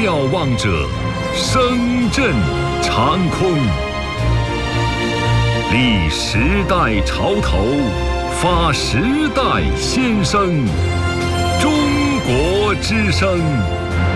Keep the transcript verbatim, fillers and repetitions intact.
瞭望者，声震长空。立时代潮头，发时代先声。中国之声。